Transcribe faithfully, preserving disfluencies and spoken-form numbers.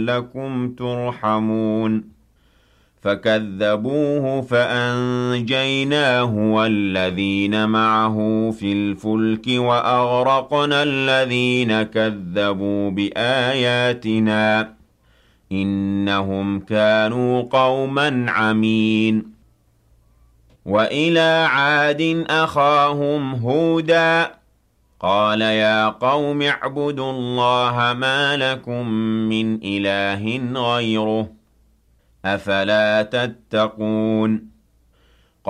لَعَلَّكُمْ تُرْحَمُونَ فَكَذَّبُوهُ فَأَنجَيْنَاهُ وَالَّذِينَ مَعَهُ فِي الْفُلْكِ وَأَغْرَقْنَا الَّذِينَ كَذَّبُوا بِآيَاتِنَا ۚ إِنَّهُمْ كَانُوا قَوْمًا عَمِينَ وَإِلَىٰ عَادٍ أَخَاهُمْ هُودًا قَالَ يَا قَوْمِ اعْبُدُوا اللَّهَ مَا لَكُم مِّنْ إِلَٰهٍ غَيْرُهُ ۖ أَفَلَا تَتَّقُونَ